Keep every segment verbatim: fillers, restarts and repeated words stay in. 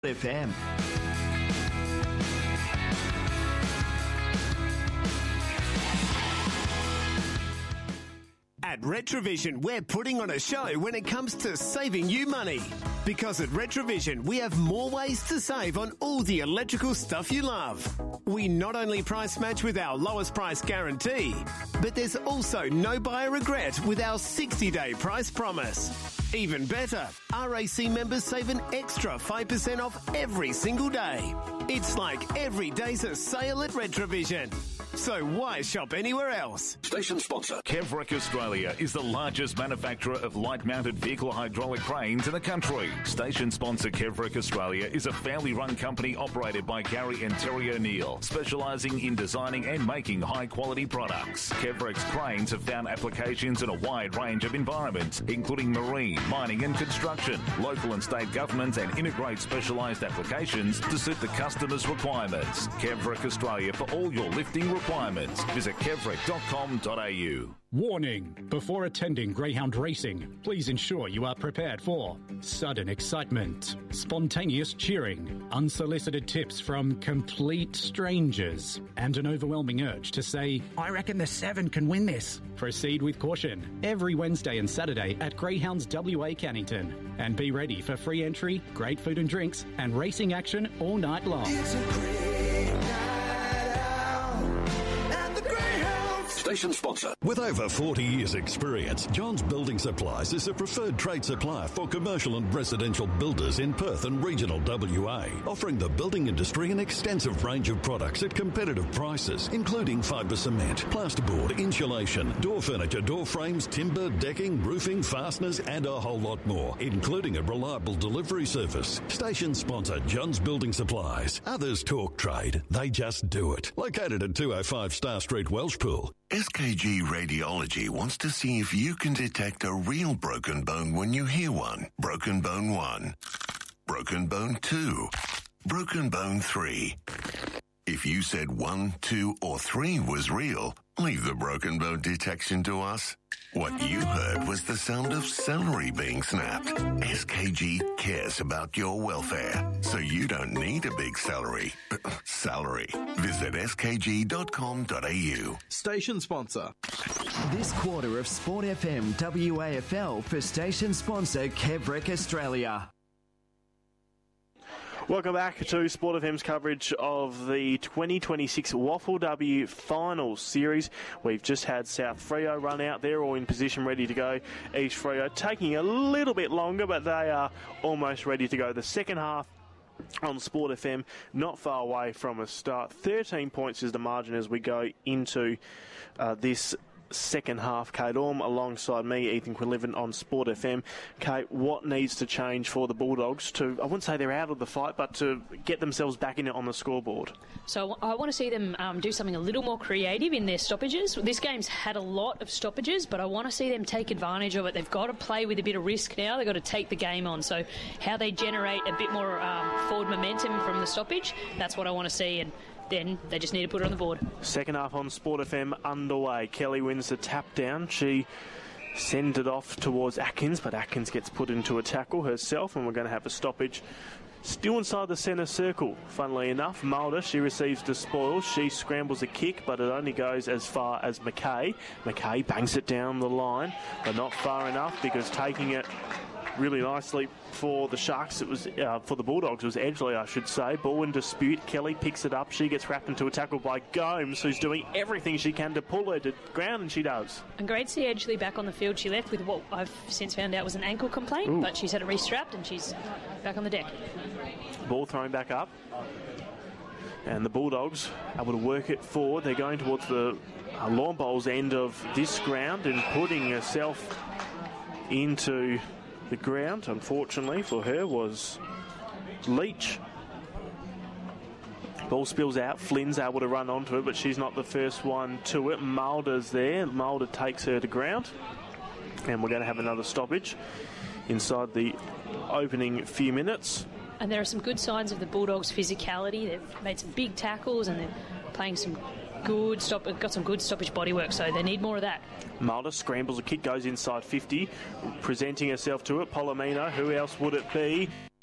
F M. At Retrovision, we're putting on a show when it comes to saving you money. Because at Retrovision, we have more ways to save on all the electrical stuff you love. We not only price match with our lowest price guarantee, but there's also no buyer regret with our sixty-day price promise. Even better, R A C members save an extra five percent off every single day. It's like every day's a sale at Retrovision. So why shop anywhere else? Station sponsor. Kevrick Australia is the largest manufacturer of light-mounted vehicle hydraulic cranes in the country. Station sponsor Kevrick Australia is a family-run company operated by Gary and Terry O'Neill, specialising in designing and making high-quality products. Kevrick's cranes have found applications in a wide range of environments, including marine, mining and construction, local and state governments, and integrate specialised applications to suit the customer's requirements. Kevrick Australia for all your lifting requirements. Visit kevrick dot com dot a u. Warning! Before attending greyhound racing, please ensure you are prepared for sudden excitement, spontaneous cheering, unsolicited tips from complete strangers, and an overwhelming urge to say, "I reckon the seven can win this." Proceed with caution every Wednesday and Saturday at Greyhounds W A Cannington. And be ready for free entry, great food and drinks, and racing action all night long. It's a great night out at the Greyhounds. Station sponsor. With over forty years' experience, John's Building Supplies is a preferred trade supplier for commercial and residential builders in Perth and regional W A, offering the building industry an extensive range of products at competitive prices, including fibre cement, plasterboard, insulation, door furniture, door frames, timber, decking, roofing, fasteners, and a whole lot more, including a reliable delivery service. Station sponsor John's Building Supplies. Others talk trade, they just do it. Located at two oh five Star Street, Welshpool. S K G Radiology wants to see if you can detect a real broken bone when you hear one. Broken bone one. Broken bone two. Broken bone three. If you said one, two, or three was real, leave the broken bone detection to us. What you heard was the sound of celery being snapped. S K G cares about your welfare, so you don't need a big celery. Salary. Visit s k g dot com dot a u. Station sponsor. This quarter of Sport F M W A F L for station sponsor Kevrick Australia. Welcome back to Sport F M's coverage of the twenty twenty-six Waffle W Finals Series. We've just had South Freo run out there, all in position, ready to go. East Freo taking a little bit longer, but they are almost ready to go. The second half on Sport F M, not far away from a start. thirteen points is the margin as we go into uh, this second half. Kate Orme alongside me, Ethan Quinlivan on Sport F M. Kate, what needs to change for the Bulldogs to, I wouldn't say they're out of the fight, but to get themselves back in it on the scoreboard? So I want to see them um, do something a little more creative in their stoppages. This game's had a lot of stoppages, but I want to see them take advantage of it. They've got to play with a bit of risk now. They've got to take the game on. So how they generate a bit more um, forward momentum from the stoppage, that's what I want to see, and then they just need to put it on the board. Second half on Sport F M underway. Kelly wins the tap down. She sends it off towards Atkins, but Atkins gets put into a tackle herself, and we're going to have a stoppage still inside the centre circle. Funnily enough, Mulder, she receives the spoils. She scrambles a kick, but it only goes as far as McKay. McKay bangs it down the line, but not far enough, because taking it really nicely for the Sharks, it was uh, for the Bulldogs, it was Edgley, I should say. Ball in dispute. Kelly picks it up. She gets wrapped into a tackle by Gomes, who's doing everything she can to pull her to ground, and she does. And great to see Edgley back on the field. She left with what I've since found out was an ankle complaint, Ooh. but she's had it restrapped and she's back on the deck. Ball thrown back up, and the Bulldogs able to work it forward. They're going towards the uh, Lawn Bowls end of this ground and putting herself into the ground. Unfortunately for her was Leach. Ball spills out. Flynn's able to run onto it, but she's not the first one to it. Mulder's there. Mulder takes her to ground, and we're going to have another stoppage inside the opening few minutes. And there are some good signs of the Bulldogs' physicality. They've made some big tackles and they're playing some good stop, got some good stoppage bodywork, so they need more of that. Mulder scrambles a kick, goes inside fifty, presenting herself to it. Palomino, who else would it be?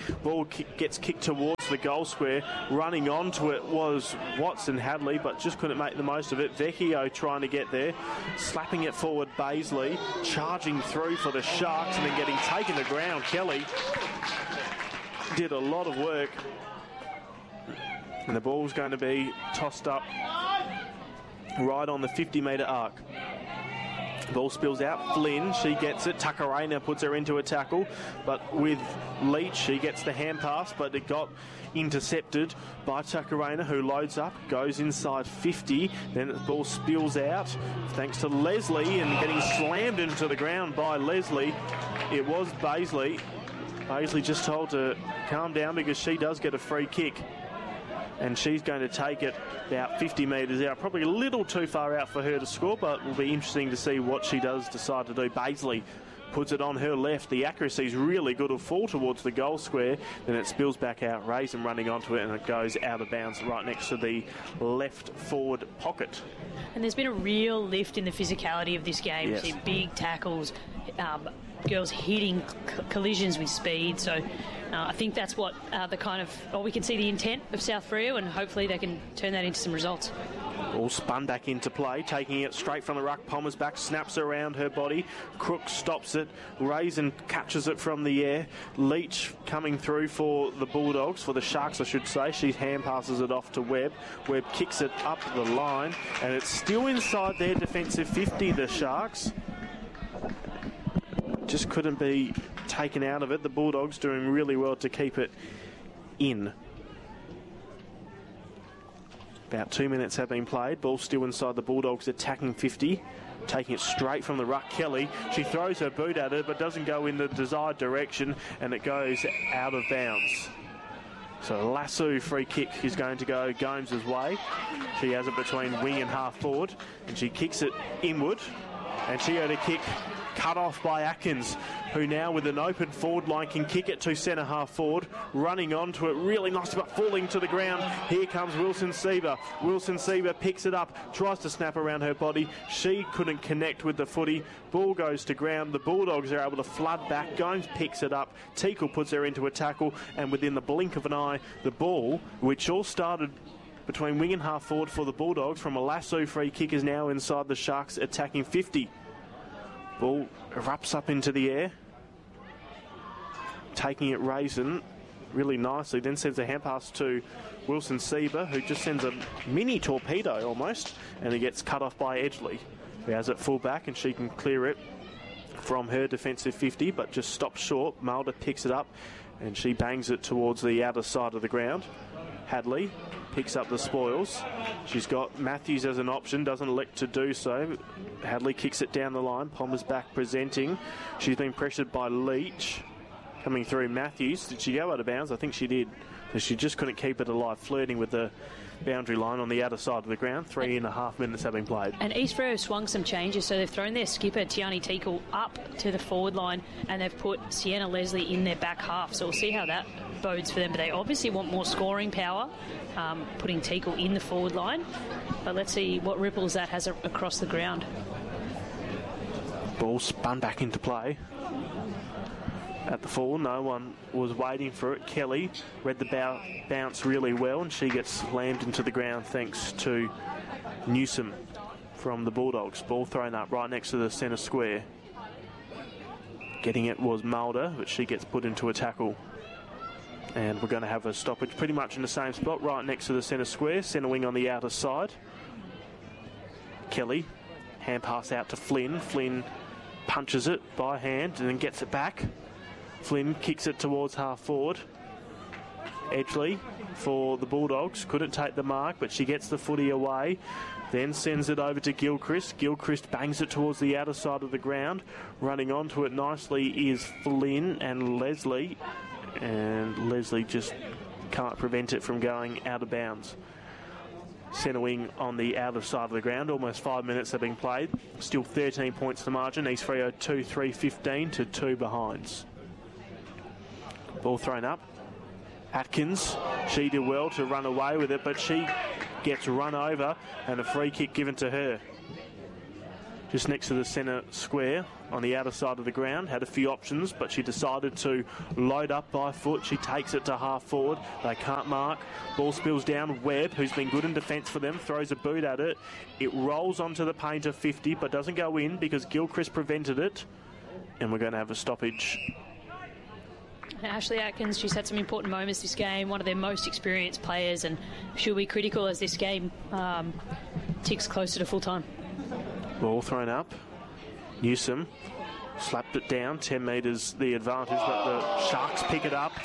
Ball kick, gets kicked towards the goal square. Running onto it was Watson Hadley, but just couldn't make the most of it. Vecchio trying to get there, slapping it forward. Baisley charging through for the Sharks and then getting taken to ground. Kelly did a lot of work, and the ball's going to be tossed up right on the fifty metre arc. Ball spills out. Flynn, she gets it. Tuckerina puts her into a tackle, but with Leach, she gets the hand pass, but it got intercepted by Tuckerina, who loads up, goes inside fifty, then the ball spills out thanks to Leslie and getting slammed into the ground by Leslie. It was Baisley. Baisley just told to calm down because she does get a free kick, and she's going to take it about fifty metres out. Probably a little too far out for her to score, but it will be interesting to see what she does decide to do. Baisley puts it on her left. The accuracy is really good. It'll fall towards the goal square, then it spills back out. Raisin running onto it, and it goes out of bounds right next to the left forward pocket. And there's been a real lift in the physicality of this game. Yes. See big tackles, um, girls hitting c- collisions with speed. So uh, I think that's what uh, the kind of, or we can see the intent of South Freo, and hopefully they can turn that into some results. All spun back into play, taking it straight from the ruck. Palmer's back, snaps around her body. Crook stops it. Raisin catches it from the air. Leach coming through for the Bulldogs, for the Sharks I should say. She hand passes it off to Webb. Webb kicks it up the line, and it's still inside their defensive fifty, the Sharks. Just couldn't be taken out of it. The Bulldogs doing really well to keep it in. About two minutes have been played. Ball still inside the Bulldogs attacking fifty. Taking it straight from the ruck. Kelly, she throws her boot at it but doesn't go in the desired direction, and it goes out of bounds. So Lasso free kick is going to go Gomes' way. She has it between wing and half forward, and she kicks it inward, and she had a kick cut off by Atkins, who now with an open forward line can kick it to centre half forward, running onto it really nice but falling to the ground. Here comes Wilson Sieber. Wilson Sieber picks it up, tries to snap around her body. She couldn't connect with the footy. Ball goes to ground. The Bulldogs are able to flood back. Gomes picks it up. Teakle puts her into a tackle, and within the blink of an eye, the ball, which all started between wing and half forward for the Bulldogs from a Lasso free kick, is now inside the Sharks attacking fifty. Ball erupts up into the air, taking it Raisin really nicely, then sends a hand pass to Wilson Sieber, who just sends a mini torpedo almost, and it gets cut off by Edgley, who has it full back, and she can clear it from her defensive fifty, but just stops short. Mulder picks it up, and she bangs it towards the outer side of the ground. Hadley picks up the spoils. She's got Matthews as an option, doesn't elect to do so. Hadley kicks it down the line. Palmer's back presenting. She's been pressured by Leach. Coming through Matthews. Did she go out of bounds? I think she did. So she just couldn't keep it alive, flirting with the boundary line on the outer side of the ground. Three and a half minutes have been played. And East Freo swung some changes, so they've thrown their skipper, Tiani Teakle, up to the forward line, and they've put Sienna Leslie in their back half. So we'll see how that bodes for them. But they obviously want more scoring power, um, putting Teakle in the forward line. But let's see what ripples that has a- across the ground. Ball spun back into play. At the full, no one was waiting for it. Kelly read the bow, bounce really well, and she gets slammed into the ground thanks to Newsom from the Bulldogs. Ball thrown up right next to the centre square. Getting it was Mulder, but she gets put into a tackle. And we're going to have a stoppage pretty much in the same spot, right next to the centre square. Centre wing on the outer side. Kelly, hand pass out to Flynn. Flynn punches it by hand and then gets it back. Flynn kicks it towards half forward. Edgley for the Bulldogs couldn't take the mark, but she gets the footy away, then sends it over to Gilchrist. Gilchrist bangs it towards the outer side of the ground. Running onto it nicely is Flynn and Leslie, and Leslie just can't prevent it from going out of bounds. Centre wing on the outer side of the ground. Almost five minutes have been played. Still thirteen points to margin. East Freo two three fifteen to two behinds. Ball thrown up. Atkins, she did well to run away with it, but she gets run over and a free kick given to her. just next to the centre square on the outer side of the ground. Had a few options, but she decided to load up by foot. She takes it to half forward. They can't mark. Ball spills down. Webb, who's been good in defence for them, throws a boot at it. It rolls onto the painter fifty, but doesn't go in because Gilchrist prevented it. And we're going to have a stoppage. Ashley Atkins, she's had some important moments this game, one of their most experienced players, and she'll be critical as this game um, ticks closer to full time. Ball thrown up. Newsom slapped it down, ten metres the advantage, but the Sharks pick it up.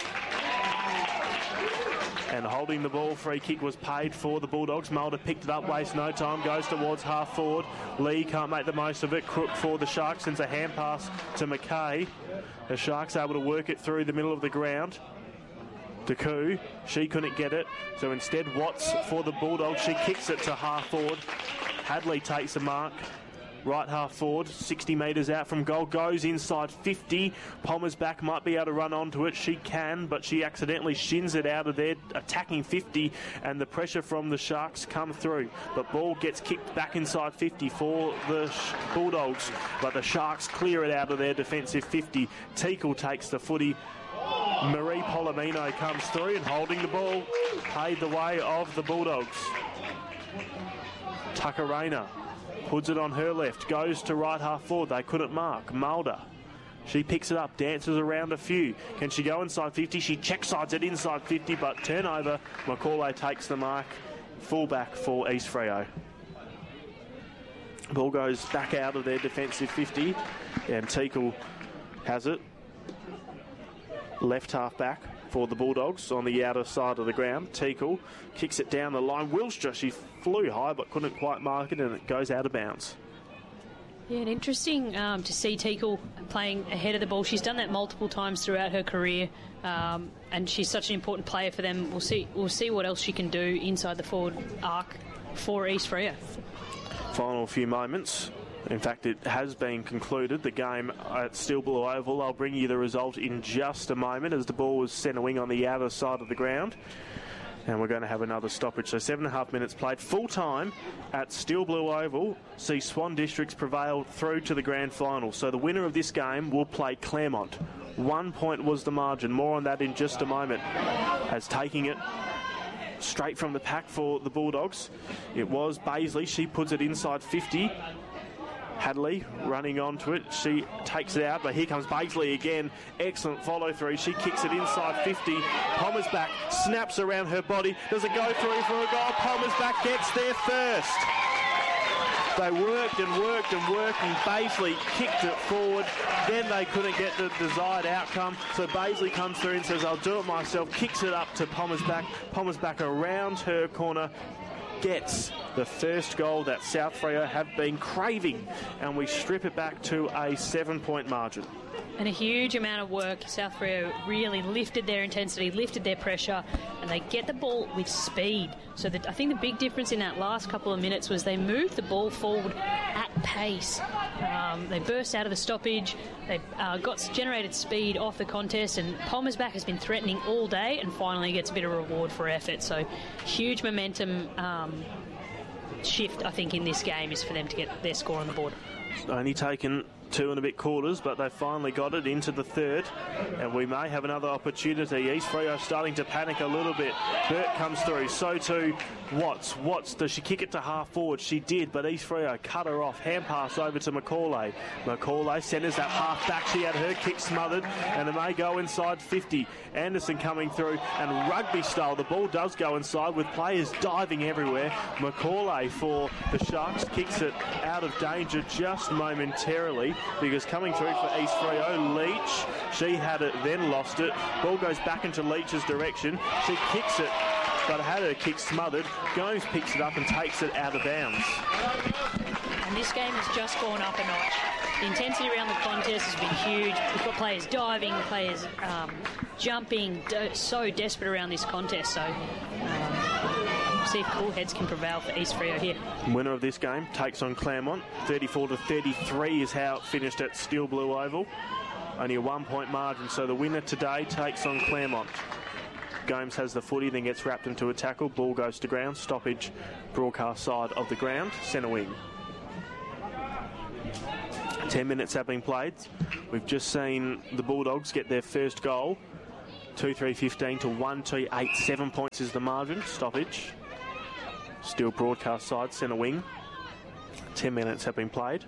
And holding the ball, free kick was paid for the Bulldogs. Mulder picked it up, wastes no time, goes towards half forward. Lee can't make the most of it. Crook for the Sharks, sends a hand pass to McKay. The Sharks able to work it through the middle of the ground. Deku, she couldn't get it, so instead Watts for the Bulldogs. She kicks it to half forward. Hadley takes the mark. Right half forward, sixty metres out from goal, goes inside fifty. Palmer's back might be able to run onto it. She can, but she accidentally shins it out of there, attacking fifty, and the pressure from the Sharks come through. But ball gets kicked back inside fifty for the Bulldogs, but the Sharks clear it out of their defensive fifty. Teakle takes the footy. Marie Polomino comes through and holding the ball, paid the way of the Bulldogs. Tucker Rayner puts it on her left, goes to right half forward. They couldn't mark. Mulder, she picks it up, dances around a few. Can she go inside fifty? She check sides it inside fifty, but turnover. Macaulay takes the mark. Fullback for East Freo. Ball goes back out of their defensive fifty, and Teakle has it. Left half back for the Bulldogs on the outer side of the ground. Teakle kicks it down the line. Wilstra, she flew high but couldn't quite mark it, and it goes out of bounds. Yeah, and interesting um, to see Teakle playing ahead of the ball. She's done that multiple times throughout her career, um, and she's such an important player for them. We'll see. We'll see what else she can do inside the forward arc for East Freo. Final few moments. In fact, it has been concluded, the game at Steel Blue Oval. I'll bring you the result in just a moment as the ball was centre wing on the outer side of the ground. And we're going to have another stoppage. So seven and a half minutes played. Full time at Steel Blue Oval. See Swan Districts prevailed through to the grand final. So the winner of this game will play Claremont. One point was the margin. More on that in just a moment. As taking it straight from the pack for the Bulldogs, it was Baisley. She puts it inside fifty. Hadley running onto it. She takes it out, but here comes Baisley again. Excellent follow through. She kicks it inside fifty. Palmer's back, snaps around her body. Does it go through for a goal? Palmer's back gets there first. They worked and worked and worked, and Baisley kicked it forward. Then they couldn't get the desired outcome, so Baisley comes through and says, I'll do it myself. Kicks it up to Palmer's back. Palmer's back around her corner. Gets the first goal that South Freo have been craving, and we strip it back to a seven-point margin. And a huge amount of work. South Freo really lifted their intensity, lifted their pressure, and they get the ball with speed. So that, I think the big difference in that last couple of minutes was they moved the ball forward at pace. Um, they burst out of the stoppage. They uh, got generated speed off the contest, and Palmer's back has been threatening all day and finally gets a bit of reward for effort. So huge momentum um, shift, I think, in this game is for them to get their score on the board. It's only taken two and a bit quarters, but they finally got it into the third, and we may have another opportunity. East Freo starting to panic a little bit. Burt comes through, so too Watts. Watts, does she kick it to half forward? She did, but East Freo cut her off. Hand pass over to Macaulay. Macaulay centres that half back. She had her kick smothered, and it may go inside fifty. Anderson coming through, and rugby style, the ball does go inside with players diving everywhere. Macaulay for the Sharks kicks it out of danger just momentarily, because coming through for East Freo, Leach, she had it, then lost it. Ball goes back into Leach's direction. She kicks it, but had her kick smothered. Gomes picks it up and takes it out of bounds. And this game has just gone up a notch. The intensity around the contest has been huge. We've got players diving, players um, jumping, de- so desperate around this contest. So um, see if cool heads can prevail for East Freo here. Winner of this game takes on Claremont. thirty-four to thirty-three is how it finished at Steel Blue Oval. Only a one-point margin, so the winner today takes on Claremont. Gomes has the footy, then gets wrapped into a tackle. Ball goes to ground. Stoppage, broadcast side of the ground, centre wing. Ten minutes have been played. We've just seen the Bulldogs get their first goal. two three fifteen to one two eight. Seven points is the margin. Stoppage. Still broadcast side, centre wing. Ten minutes have been played.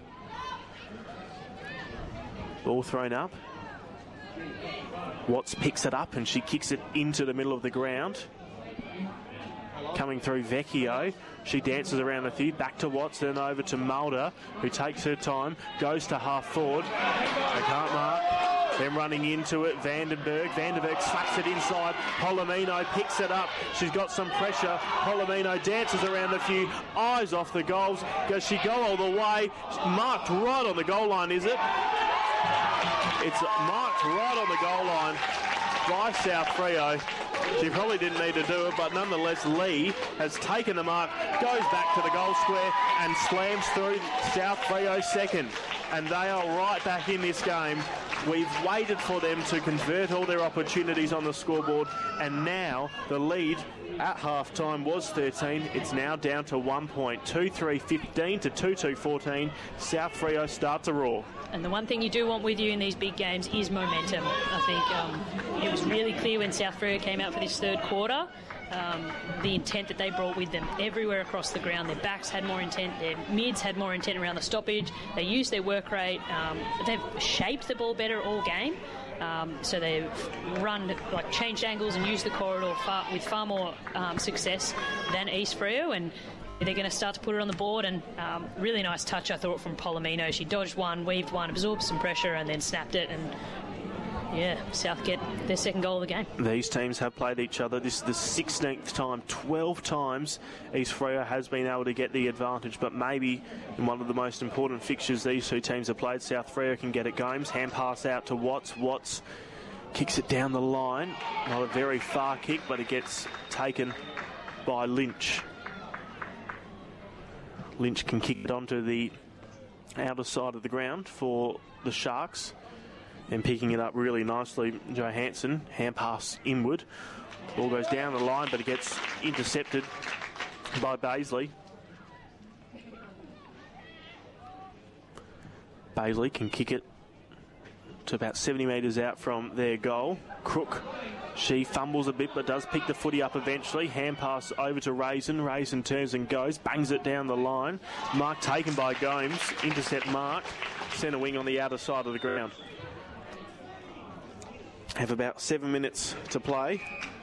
Ball thrown up. Watts picks it up and she kicks it into the middle of the ground. Coming through Vecchio. She dances around the field, back to Watts, then over to Mulder, who takes her time, goes to half forward. They can't mark. Then running into it, Vandenberg. Vandenberg slaps it inside. Polomino picks it up. She's got some pressure. Polomino dances around the few. Eyes off the goals. Does she go all the way? Marked right on the goal line, is it? It's marked right on the goal line by South Freo. She probably didn't need to do it, but nonetheless, Lee has taken the mark, goes back to the goal square and slams through South Freo's second. And they are right back in this game. We've waited for them to convert all their opportunities on the scoreboard, and now the lead at half-time was thirteen. It's now down to one point. two three fifteen to two two fourteen. South Freo start to roar. And the one thing you do want with you in these big games is momentum. I think um, it was really clear when South Freo came out for this third quarter, um, the intent that they brought with them everywhere across the ground. Their backs had more intent, their mids had more intent around the stoppage. They used their work rate. Um, they've shaped the ball better all game. Um, so they've run, like, changed angles and used the corridor far, with far more um, success than East Freo, and they're going to start to put it on the board. And um, really nice touch, I thought, from Polomino. She dodged one, weaved one, absorbed some pressure, and then snapped it. And yeah, South get their second goal of the game. These teams have played each other. This is the sixteenth time. twelve times East Freo has been able to get the advantage, but maybe in one of the most important fixtures these two teams have played, South Freo can get it going. Hand pass out to Watts. Watts kicks it down the line. Not a very far kick, but it gets taken by Lynch. Lynch can kick it onto the outer side of the ground for the Sharks. And picking it up really nicely, Johansson. Hand pass inward. Ball goes down the line, but it gets intercepted by Baisley. Baisley can kick it to about seventy metres out from their goal. Crook, she fumbles a bit but does pick the footy up eventually. Hand pass over to Raisin. Raisin turns and goes, bangs it down the line. Mark taken by Gomes. Intercept Mark. Centre wing on the outer side of the ground. Have about seven minutes to play.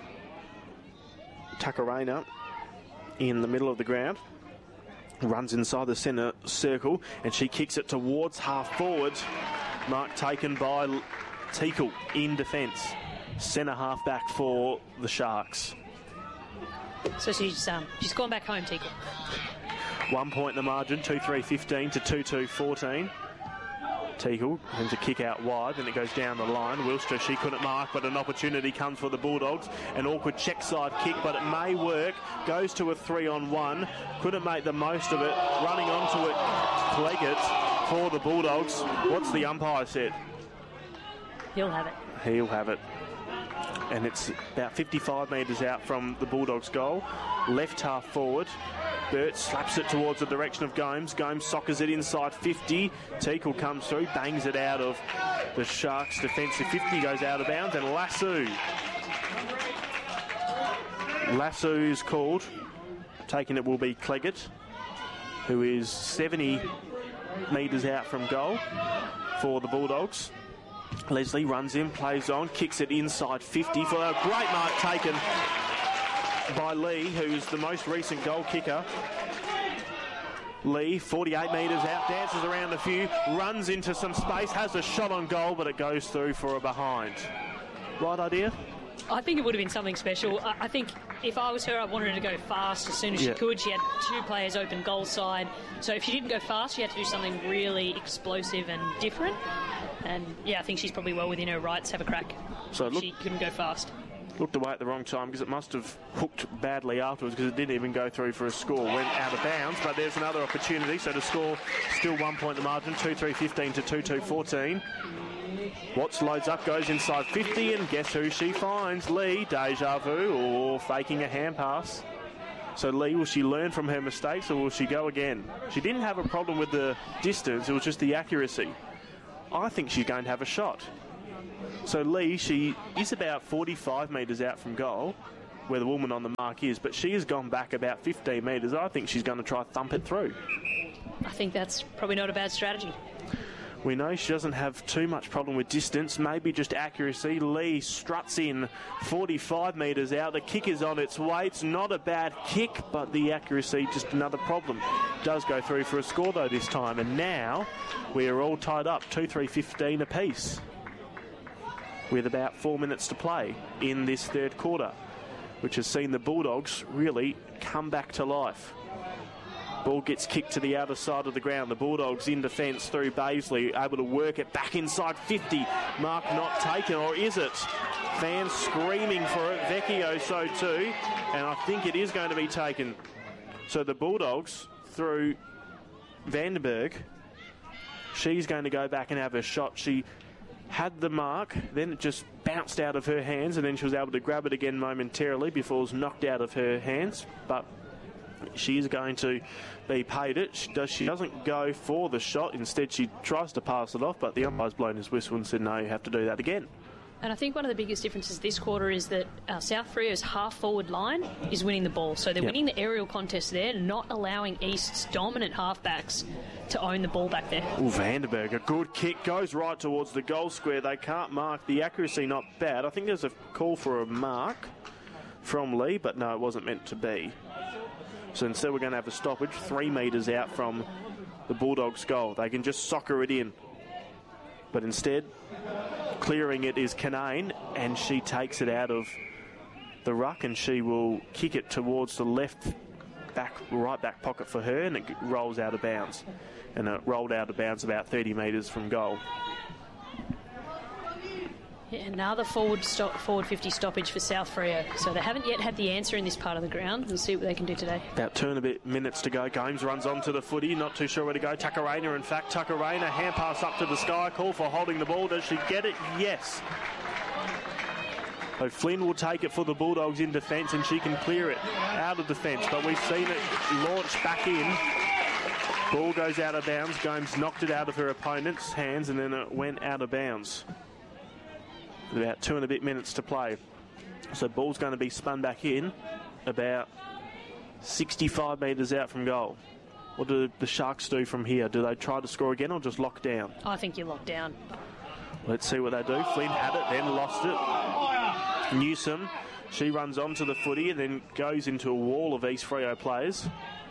Takarena in the middle of the ground. Runs inside the centre circle and she kicks it towards half forward. Mark taken by Teakle in defence. Centre half back for the Sharks. So she's um, she's gone back home, Teakle. One point in the margin, two three fifteen to two two fourteen. Teakle has a kick out wide and it goes down the line. Wilstra, she couldn't mark, but an opportunity comes for the Bulldogs. An awkward check side kick, but it may work. Goes to a three on one. Couldn't make the most of it. Running onto it, Cleggett for the Bulldogs. What's the umpire said? He'll have it. He'll have it. And it's about fifty-five metres out from the Bulldogs' goal. Left half forward. Burt slaps it towards the direction of Gomes. Gomes soccers it inside fifty. Teakle comes through, bangs it out of the Sharks' defensive fifty, goes out of bounds, and Lasso. Lasso is called. Taking it will be Cleggett, who is seventy metres out from goal for the Bulldogs. Leslie runs in, plays on, kicks it inside fifty for a great mark taken by Lee, who's the most recent goal kicker. Lee, forty-eight metres out, dances around a few, runs into some space, has a shot on goal, but it goes through for a behind. Right idea? I think it would have been something special. I, I think if I was her, I wanted her to go fast as soon as yeah. she could. She had two players open goal side. So if she didn't go fast, she had to do something really explosive and different. And, yeah, I think she's probably well within her rights to have a crack. So look, she couldn't go fast. Looked away at the wrong time because it must have hooked badly afterwards because it didn't even go through for a score. Went out of bounds, but there's another opportunity. So to score, still one point the margin, two three fifteen to two two fourteen. Watts loads up, goes inside fifty, and guess who she finds? Lee, deja vu, or faking a hand pass. So Lee, will she learn from her mistakes or will she go again? She didn't have a problem with the distance, it was just the accuracy. I think she's going to have a shot. So Lee, she is about forty-five metres out from goal, where the woman on the mark is, but she has gone back about fifteen metres. I think she's going to try thump it through. I think that's probably not a bad strategy. We know she doesn't have too much problem with distance, maybe just accuracy. Lee struts in forty-five metres out. The kick is on its way. It's not a bad kick, but the accuracy just another problem. Does go through for a score, though, this time. And now we are all tied up, two three fifteen apiece, with about four minutes to play in this third quarter, which has seen the Bulldogs really come back to life. Ball gets kicked to the outer side of the ground. The Bulldogs in defence through Baisley, able to work it back inside fifty. Mark not taken, or is it? Fans screaming for it. Vecchio so too. And I think it is going to be taken. So the Bulldogs through Vandenberg. She's going to go back and have a shot. She had the mark, then it just bounced out of her hands, and then she was able to grab it again momentarily before it was knocked out of her hands. But she is going to be paid it. She, does, she doesn't go for the shot. Instead, she tries to pass it off, but the umpire's blown his whistle and said, no, you have to do that again. And I think one of the biggest differences this quarter is that uh, South Freo's half-forward line is winning the ball. So they're yep. winning the aerial contest there, not allowing East's dominant halfbacks to own the ball back there. Ooh, Vandenberg, a good kick, goes right towards the goal square. They can't mark. The accuracy not bad. I think there's a call for a mark from Lee, but no, it wasn't meant to be. So instead we're going to have a stoppage three metres out from the Bulldogs' goal. They can just soccer it in. But instead, clearing it is Canane, and she takes it out of the ruck, and she will kick it towards the left back, right back pocket for her, and it rolls out of bounds. And it rolled out of bounds about thirty metres from goal. Yeah, another forward stop, forward fifty stoppage for South Freo. So they haven't yet had the answer in this part of the ground. We'll see what they can do today. About two and a bit minutes to go. Games runs onto the footy. Not too sure where to go. Tuckerina, in fact. Tuckerina, hand pass up to the sky. Call for holding the ball. Does she get it? Yes. So Flynn will take it for the Bulldogs in defence, and she can clear it out of defence. But we've seen it launch back in. Ball goes out of bounds. Gomes knocked it out of her opponent's hands, and then it went out of bounds. About two and a bit minutes to play. So ball's going to be spun back in about sixty-five metres out from goal. What do the Sharks do from here? Do they try to score again or just lock down? I think you lock down. Let's see what they do. Flynn had it, then lost it. Newsom, she runs onto the footy and then goes into a wall of East Freo players.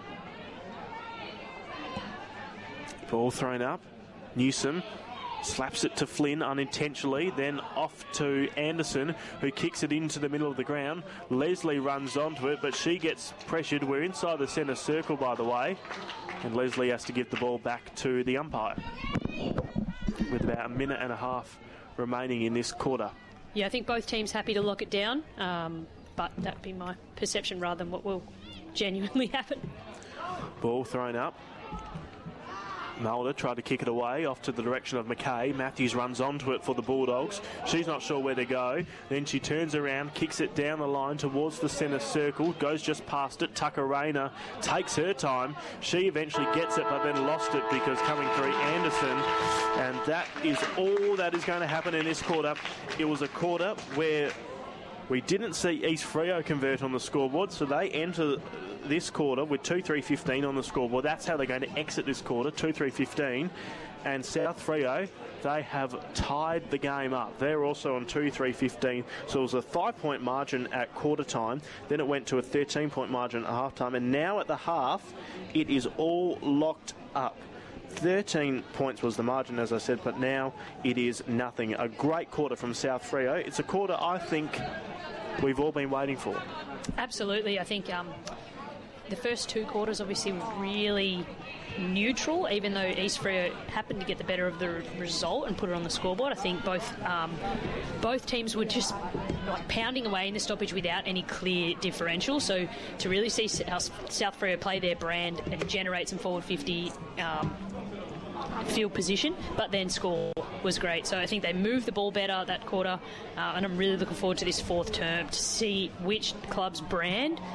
Ball thrown up. Newsom slaps it to Flynn unintentionally, then off to Anderson, who kicks it into the middle of the ground. Leslie runs onto it, but she gets pressured. We're inside the centre circle, by the way, and Leslie has to give the ball back to the umpire with about a minute and a half remaining in this quarter. Yeah, I think both teams happy to lock it down, um, but that'd be my perception rather than what will genuinely happen. Ball thrown up. Mulder tried to kick it away off to the direction of McKay. Matthews runs onto it for the Bulldogs. She's not sure where to go. Then she turns around, kicks it down the line towards the centre circle, goes just past it. Tucker Rayner takes her time. She eventually gets it, but then lost it because coming through Anderson. And that is all that is going to happen in this quarter. It was a quarter where we didn't see East Freo convert on the scoreboard, so they enter this quarter with two three fifteen on the scoreboard. That's how they're going to exit this quarter, two three fifteen. And South Freo, they have tied the game up. They're also on two three fifteen. So it was a five-point margin at quarter time. Then it went to a thirteen-point margin at half time. And now at the half, it is all locked up. thirteen points was the margin, as I said, but now it is nothing. A great quarter from South Freo. It's a quarter I think we've all been waiting for. Absolutely. I think um, the first two quarters obviously were really neutral, even though East Freo happened to get the better of the result and put it on the scoreboard. I think both um, both teams were just like pounding away in the stoppage without any clear differential. So to really see South Freo play their brand and generate some forward fifty um, field position, but then score was great. So I think they moved the ball better that quarter, uh, and I'm really looking forward to this fourth term to see which club's brand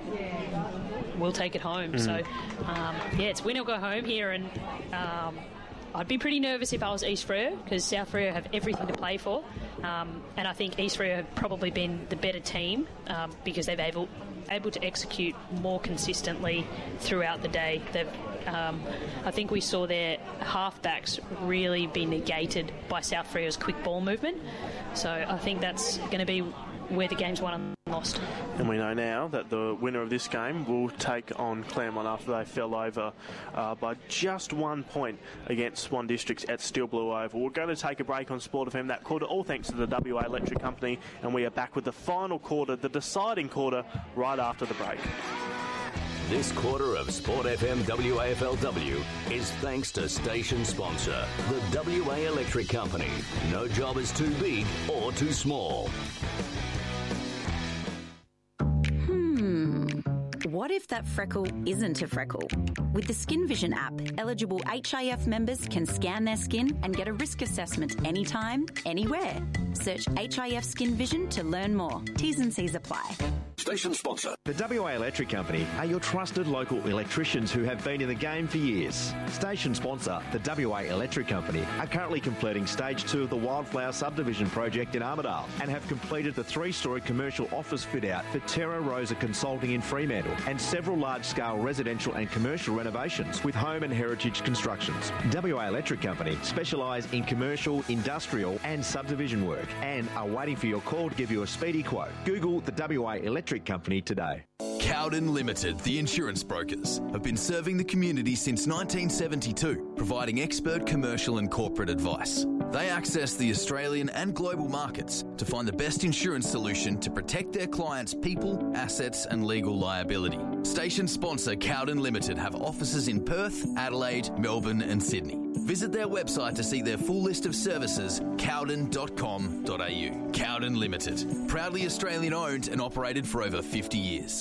we'll take it home. Mm. So, um, yeah, it's win or go home here, and um, I'd be pretty nervous if I was East Freo, because South Freo have everything to play for, um, and I think East Freo have probably been the better team um, because they've able able to execute more consistently throughout the day. They've, um, I think we saw their halfbacks really be negated by South Freo's quick ball movement, so I think that's going to be where the game's won and lost. And we know now that the winner of this game will take on Claremont after they fell over uh, by just one point against Swan Districts at Steel Blue Oval. We're going to take a break on Sport F M that quarter, all thanks to the W A Electric Company, and we are back with the final quarter, the deciding quarter, right after the break. This quarter of Sport F M W A F L W is thanks to station sponsor, the W A Electric Company. No job is too big or too small. What if that freckle isn't a freckle? With the Skin Vision app, eligible H I F members can scan their skin and get a risk assessment anytime, anywhere. Search H I F Skin Vision to learn more. T's and C's apply. Station sponsor. The W A Electric Company are your trusted local electricians who have been in the game for years. Station sponsor, the W A Electric Company, are currently completing stage two of the Wildflower subdivision project in Armidale and have completed the three-storey commercial office fit-out for Terra Rosa Consulting in Fremantle and several large-scale residential and commercial renovations with home and heritage constructions. W A Electric Company specialise in commercial, industrial and subdivision work and are waiting for your call to give you a speedy quote. Google the W A Electric Company today. Cowden Limited, the insurance brokers, have been serving the community since nineteen seventy-two, providing expert commercial and corporate advice. They access the Australian and global markets to find the best insurance solution to protect their clients' people, assets and legal liability. Station sponsor Cowden Limited have offices in Perth, Adelaide, Melbourne and Sydney. Visit their website to see their full list of services, cowden dot com dot a u. Cowden Limited, proudly Australian owned and operated for over fifty years.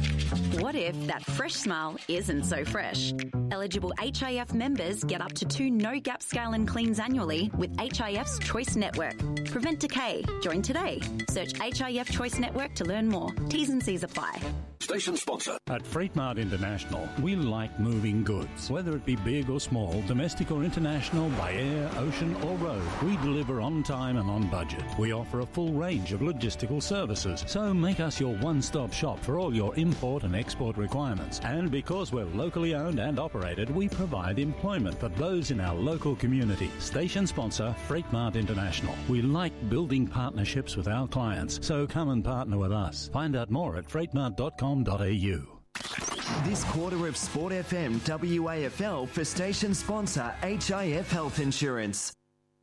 What if that fresh smile isn't so fresh? Eligible H I F members get up to two no-gap scale and cleans annually with H I F's Choice Network. Prevent decay. Join today. Search H I F Choice Network to learn more. T's and C's apply. Station sponsor. At Freight Mart International, we like moving goods. Whether it be big or small, domestic or international, by air, ocean or road, we deliver on time and on budget. We offer a full range of logistical services, so make us your one-stop shop for all your import and export requirements. And because we're locally owned and operated, we provide employment for those in our local community. Station sponsor, Freight Mart International. We like building partnerships with our clients, so come and partner with us. Find out more at freight mart dot com dot a u. This quarter of Sport F M W A F L for station sponsor H I F Health Insurance.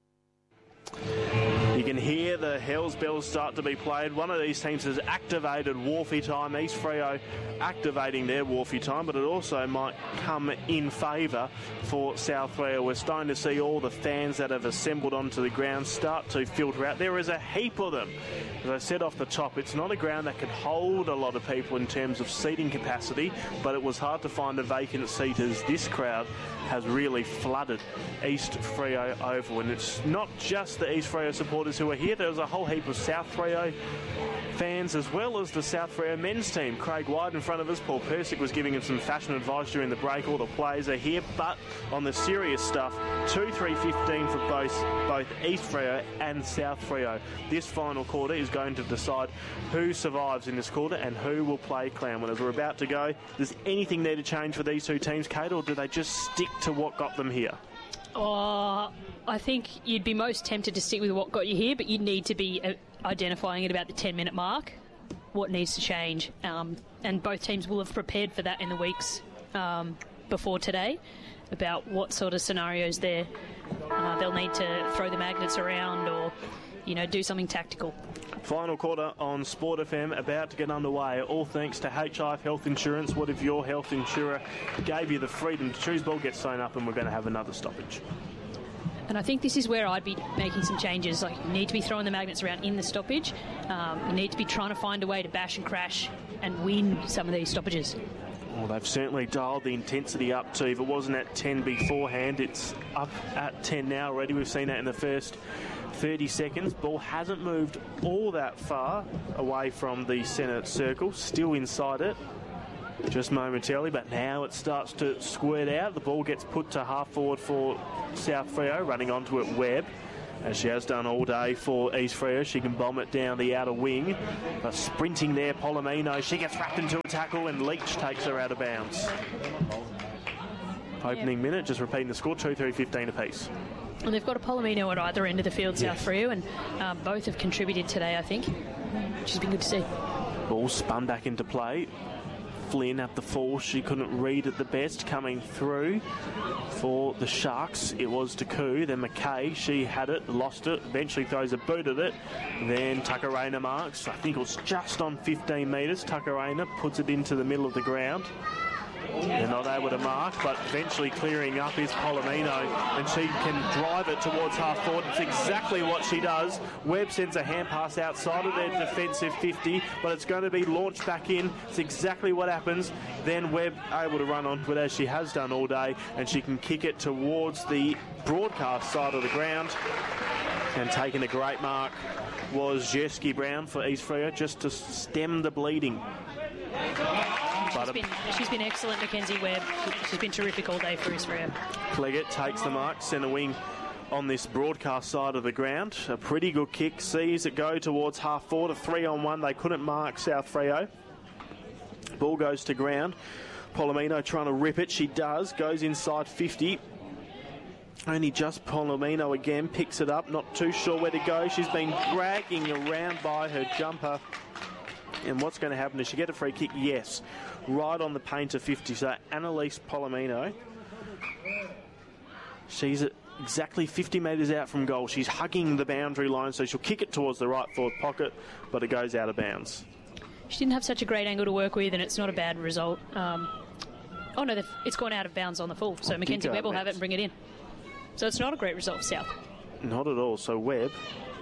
You can hear the Hells Bells start to be played. One of these teams has activated Wharfie time. East Freo activating their Wharfie time, but it also might come in favour for South Freo. We're starting to see all the fans that have assembled onto the ground start to filter out. There is a heap of them. As I said off the top, it's not a ground that can hold a lot of people in terms of seating capacity, but it was hard to find a vacant seat as this crowd has really flooded East Freo Oval. And it's not just the East Freo supporters who are here. There's a whole heap of South Freo fans as well as the South Freo men's team. Craig White in front of us. Paul Persick was giving him some fashion advice during the break. All the players are here, but on the serious stuff, two three fifteen for both, both East Freo and South Freo. This final quarter is going to decide who survives in this quarter and who will play Claremont. As we're about to go, does anything need to change for these two teams, Kate, or do they just stick to what got them here? Oh, I think you'd be most tempted to stick with what got you here, but you'd need to be uh, identifying at about the ten-minute mark what needs to change. Um, and both teams will have prepared for that in the weeks um, before today, about what sort of scenarios they're, uh, they'll need to throw the magnets around or, you know, do something tactical. Final quarter on Sport F M about to get underway, all thanks to H I F Health Insurance. What if your health insurer gave you the freedom to choose? Ball gets sewn up and we're going to have another stoppage. And I think this is where I'd be making some changes. Like, you need to be throwing the magnets around in the stoppage. Um, you need to be trying to find a way to bash and crash and win some of these stoppages. Well, they've certainly dialed the intensity up too. If it wasn't at ten beforehand, it's up at ten now already. We've seen that in the first thirty seconds. Ball hasn't moved all that far away from the centre circle, still inside it. just momentarily, but now it starts to squirt out. The ball gets put to half forward for South Freo, running onto it Webb. As she has done all day for East Freo, she can bomb it down the outer wing. But sprinting there, Palomino, she gets wrapped into a tackle and Leach takes her out of bounds. Opening yep. minute, just repeating the score, two three fifteen apiece. And they've got a Palomino at either end of the field, yes. South Freo, and um, both have contributed today, I think, which has been good to see. Ball spun back into play. Flynn at the full, she couldn't read it the best. Coming through for the Sharks, it was Taku, then McKay, she had it, lost it, eventually throws a boot at it, then Tuckerina marks, I think it was just on fifteen metres. Tuckerina puts it into the middle of the ground. They're not able to mark, but eventually clearing up is Palomino, and she can drive it towards half forward. It's exactly what she does. Webb sends a hand pass outside of their defensive fifty, but it's going to be launched back in. It's exactly what happens. Then Webb able to run onto it as she has done all day, and she can kick it towards the broadcast side of the ground. And taking a great mark was Jersky Brown for East Freo, just to stem the bleeding. She's been, she's been excellent, Mackenzie Webb. She's been terrific all day for Israel. Cleggett takes the mark, centre wing on this broadcast side of the ground. A pretty good kick, sees it go towards half forward, a three on one. They couldn't mark South Freo. Ball goes to ground. Palomino trying to rip it. She does, goes inside fifty. Only just Palomino again, picks it up, not too sure where to go. She's been dragging around by her jumper. And what's going to happen? Does she get a free kick? Yes. Right on the paint of fifty. So Annalise Palomino, she's at exactly fifty metres out from goal. She's hugging the boundary line, so she'll kick it towards the right forward pocket, but it goes out of bounds. She didn't have such a great angle to work with, and it's not a bad result. Um, oh, no, it's gone out of bounds on the full. So Mackenzie Webb will have it and bring it in. So it's not a great result for South. Not at all. So Webb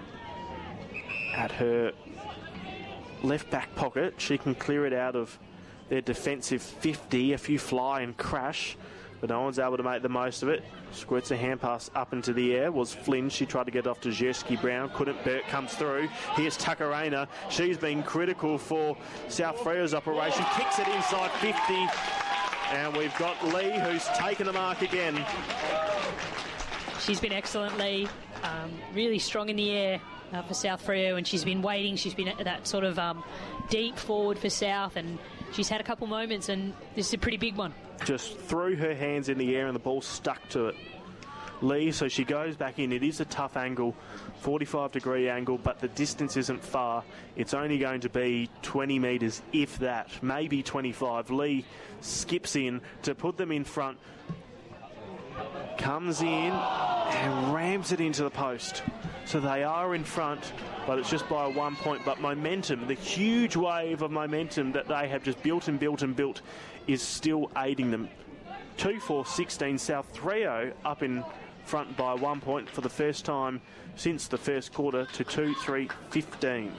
at her left back pocket, she can clear it out of their defensive fifty. A few fly and crash, but no one's able to make the most of it. Squirts a hand pass up into the air. Was Flynn. She tried to get off to Jersky Brown. Couldn't. Burt comes through. Here's Tuckerina. She's been critical for South Freo's operation. Kicks it inside fifty. And we've got Lee, who's taken the mark again. She's been excellent, Lee. Um, really strong in the air uh, for South Freo, and she's been waiting. She's been at that sort of um, deep forward for South, and she's had a couple moments, and this is a pretty big one. Just threw her hands in the air and the ball stuck to it. Lee, so she goes back in. It is a tough angle, forty-five degree angle, but the distance isn't far. It's only going to be twenty metres, if that, maybe twenty-five. Lee skips in to put them in front, comes in and rams it into the post. So they are in front, but it's just by one point. But momentum, the huge wave of momentum that they have just built and built and built, is still aiding them. two four sixteen, South Freo up in front by one point for the first time since the first quarter to two three fifteen.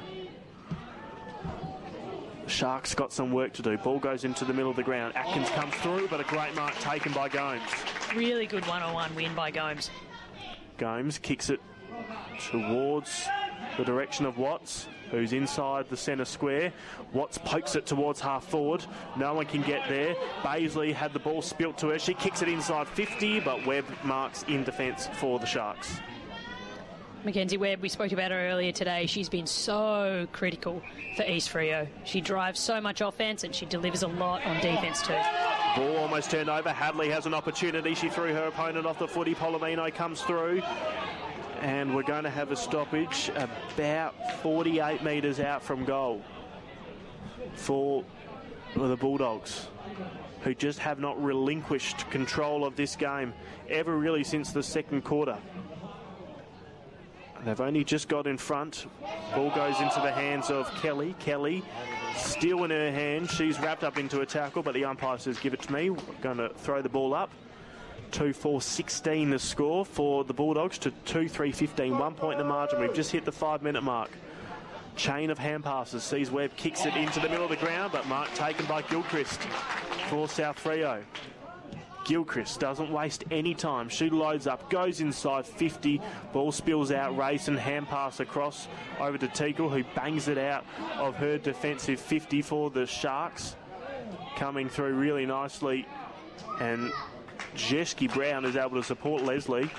Sharks got some work to do. Ball goes into the middle of the ground. Atkins comes through, but a great mark taken by Gomes. Really good one-on-one win by Gomes. Gomes kicks it towards the direction of Watts, who's inside the centre square. Watts pokes it towards half forward. No one can get there. Baisley had the ball spilt to her. She kicks it inside fifty, but Webb marks in defence for the Sharks. Mackenzie Webb, we spoke about her earlier today. She's been so critical for East Freo. She drives so much offence and she delivers a lot on defence too. Ball almost turned over. Hadley has an opportunity. She threw her opponent off the footy. Palomino comes through. And we're going to have a stoppage about forty-eight metres out from goal for the Bulldogs, who just have not relinquished control of this game ever really since the second quarter. They've only just got in front. Ball goes into the hands of Kelly. Kelly still in her hand. She's wrapped up into a tackle, but the umpire says, give it to me. We're going to throw the ball up. two four sixteen the score for the Bulldogs to two three fifteen. One point in the margin. We've just hit the five-minute mark. Chain of hand passes. Sees Webb, kicks it into the middle of the ground, but mark taken by Gilchrist for South Freo. Gilchrist doesn't waste any time. She loads up, goes inside fifty. Ball spills out, race and hand pass across over to Teakle, who bangs it out of her defensive fifty for the Sharks. coming through really nicely, and Jeschke Brown is able to support Leslie.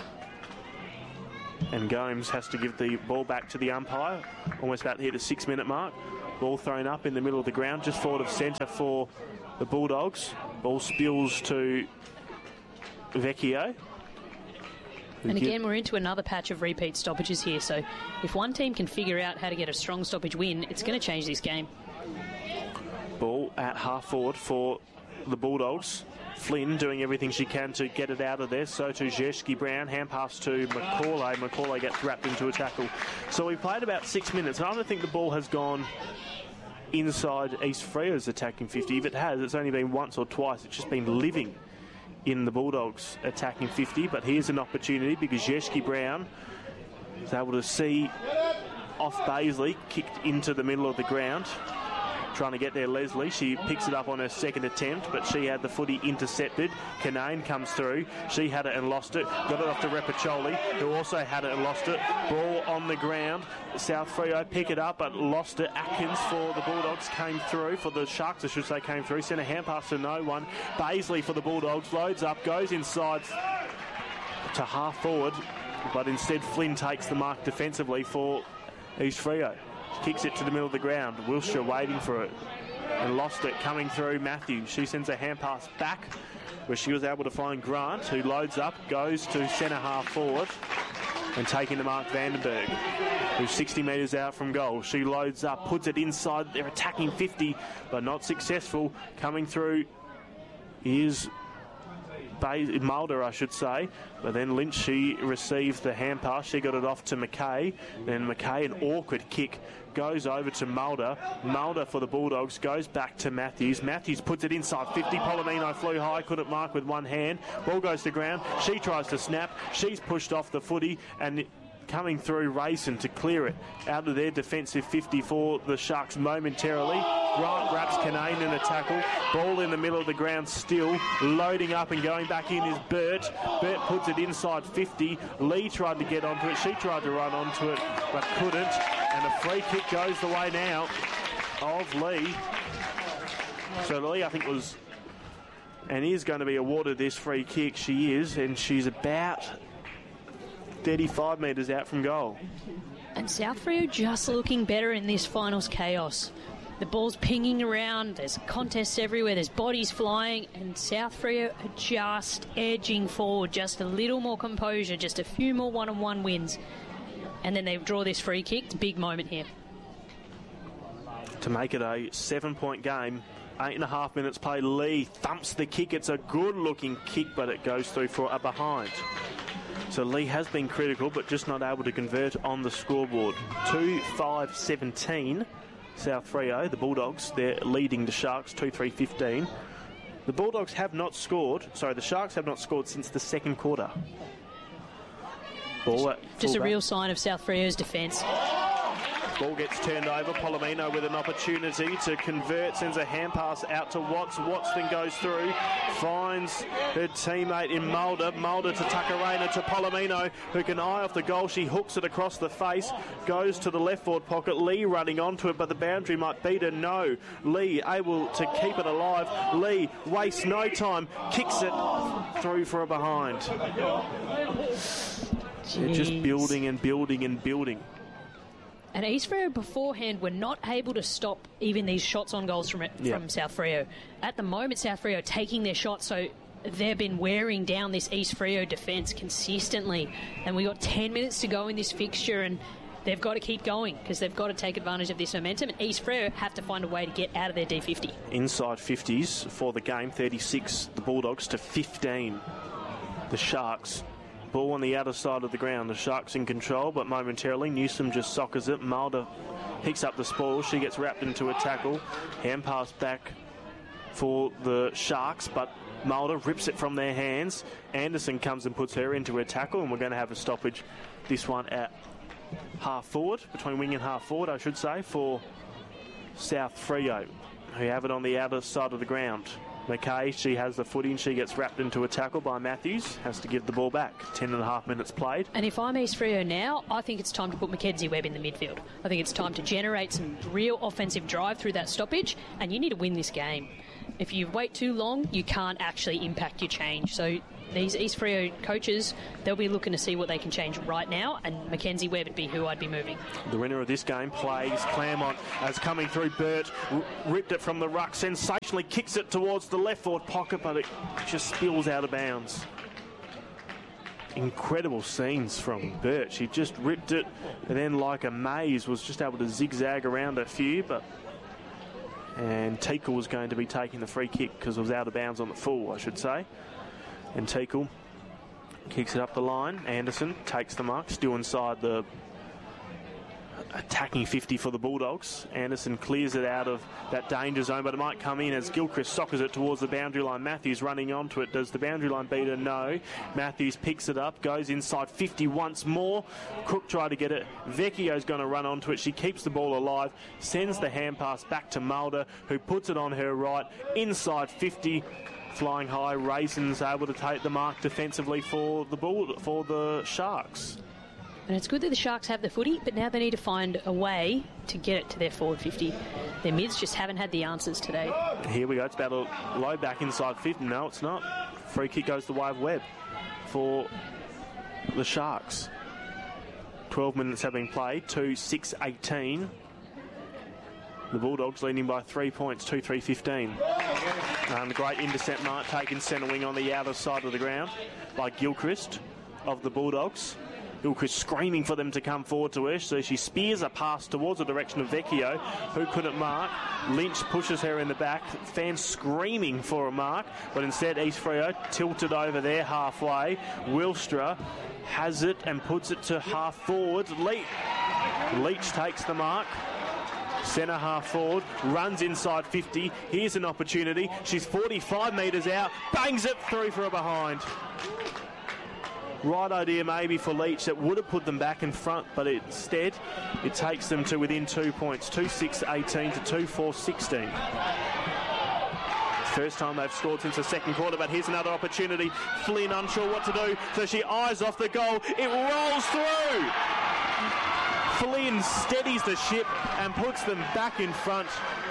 And Gomes has to give the ball back to the umpire. Almost about to hit the six-minute mark. Ball thrown up in the middle of the ground, just forward of centre for the Bulldogs. Ball spills to Vecchio. And again, we're into another patch of repeat stoppages here. So if one team can figure out how to get a strong stoppage win, it's going to change this game. Ball at half forward for the Bulldogs. Flynn doing everything she can to get it out of there. So to Jeschke Brown. Hand pass to Macaulay. Macaulay gets wrapped into a tackle. So we played about six minutes. And I don't think the ball has gone inside East Freo's attacking fifty. If it has, it's only been once or twice. It's just been living in the Bulldogs attacking fifty. But here's an opportunity because Jeschke Brown is able to see off Baisley, kicked into the middle of the ground. Trying to get there, Leslie. She picks it up on her second attempt, but she had the footy intercepted. Canane comes through. She had it and lost it. Got it off to Repiccioli, who also had it and lost it. Ball on the ground. South Freo pick it up, but lost it. Atkins for the Bulldogs came through. For the Sharks, I should say, came through. Sent a hand pass to no one. Baisley for the Bulldogs. Loads up, goes inside to half forward, but instead Flynn takes the mark defensively for East Freo. Kicks it to the middle of the ground. Wilshire waiting for it and lost it. Coming through, Matthews. She sends a hand pass back where she was able to find Grant, who loads up, goes to centre half forward and taking to Mark Vandenberg, who's sixty metres out from goal. She loads up, puts it inside. They're attacking fifty, but not successful. Coming through is Mulder, I should say, but then Lynch, she received the hand pass. She got it off to McKay. Then McKay, an awkward kick, goes over to Mulder. Mulder for the Bulldogs goes back to Matthews. Matthews puts it inside fifty. Palomino flew high, couldn't mark with one hand. Ball goes to ground. She tries to snap. She's pushed off the footy and coming through Rayson to clear it out of their defensive fifty for the Sharks momentarily. Grant wraps Canane in a tackle. Ball in the middle of the ground still. Loading up and going back in is Burt. Burt puts it inside fifty. Lee tried to get onto it. She tried to run onto it but couldn't. And a free kick goes the way now of Lee. So Lee, I think, was and is going to be awarded this free kick. She is, and she's about thirty-five metres out from goal. And South Freo just looking better in this finals chaos. The ball's pinging around, there's contests everywhere, there's bodies flying, and South Freo are just edging forward, just a little more composure, just a few more one-on-one wins. And then they draw this free kick. It's a big moment here. To make it a seven-point game, eight and a half minutes play. Lee thumps the kick. It's a good-looking kick, but it goes through for a behind. So Lee has been critical, but just not able to convert on the scoreboard. two five seventeen, South Freo, the Bulldogs, they're leading the Sharks, two three fifteen. The Bulldogs have not scored, sorry, the Sharks have not scored since the second quarter. Ball at Just a real sign of South Freo's defence. Ball gets turned over. Palomino with an opportunity to convert, sends a hand pass out to Watts. Watts then goes through, finds her teammate in Mulder. Mulder to Tuckerena to Palomino, who can eye off the goal. She hooks it across the face, goes to the left forward pocket. Lee running onto it, but the boundary might beat her. No. Lee able to keep it alive. Lee wastes no time, kicks it through for a behind. They're just building and building and building. And East Freo beforehand were not able to stop even these shots on goals from it, yeah. from South Freo. At the moment, South Freo taking their shots, so they've been wearing down this East Freo defence consistently. And we got ten minutes to go in this fixture, and they've got to keep going because they've got to take advantage of this momentum. And East Freo have to find a way to get out of their D fifty. Inside fifties for the game, thirty-six the Bulldogs to fifteen the Sharks. Ball on the outer side of the ground. The Sharks in control, but momentarily Newsom just soccers it. Mulder picks up the spoil. She gets wrapped into a tackle. Hand pass back for the Sharks, but Mulder rips it from their hands. Anderson comes and puts her into a tackle, and we're going to have a stoppage. This one at half forward, between wing and half forward, I should say, for South Freo, who have it on the outer side of the ground. McKay, she has the footy and she gets wrapped into a tackle by Matthews. Has to give the ball back. Ten and a half minutes played. And if I'm East Freo now, I think it's time to put Mackenzie Webb in the midfield. I think it's time to generate some real offensive drive through that stoppage, and you need to win this game. If you wait too long, you can't actually impact your change. So these East Freo coaches, they'll be looking to see what they can change right now, and Mackenzie Webb would be who I'd be moving. The winner of this game plays Claremont as coming through. Burt r- ripped it from the ruck, sensationally kicks it towards the left forward pocket, but it just spills out of bounds. Incredible scenes from Burt. She just ripped it, and then like a maze was just able to zigzag around a few, but and Teakle was going to be taking the free kick because it was out of bounds on the full, I should say. And Teakle kicks it up the line. Anderson takes the mark, still inside the attacking fifty for the Bulldogs. Anderson clears it out of that danger zone, but it might come in as Gilchrist soccers it towards the boundary line. Matthews running onto it. Does the boundary line beater? No. Matthews picks it up, goes inside fifty once more. Cook tried to get it. Vecchio's going to run onto it. She keeps the ball alive, sends the hand pass back to Mulder, who puts it on her right, inside fifty. Flying high, Raisins able to take the mark defensively for the bull, for the Sharks. And it's good that the Sharks have the footy, but now they need to find a way to get it to their forward fifty. Their mids just haven't had the answers today. Here we go. It's about a low back inside fifty. No, it's not. Free kick goes the way of Webb for the Sharks. twelve minutes have been played. two six eighteen. The Bulldogs leading by three points, two three fifteen. Um, great intercept mark taken centre wing on the outer side of the ground by Gilchrist of the Bulldogs. Gilchrist screaming for them to come forward to her, so she spears a pass towards the direction of Vecchio, who couldn't mark. Lynch pushes her in the back, fans screaming for a mark, but instead East Freo tilted over there halfway. Wilstra has it and puts it to half forward. Le- Leach takes the mark. Centre half forward, runs inside fifty. Here's an opportunity. She's forty-five metres out, bangs it through for a behind. Right idea maybe for Leach that would have put them back in front, but instead it takes them to within two points, two six eighteen to two four sixteen. First time they've scored since the second quarter, but here's another opportunity. Flynn unsure what to do, so she eyes off the goal. It rolls through. Flynn steadies the ship and puts them back in front.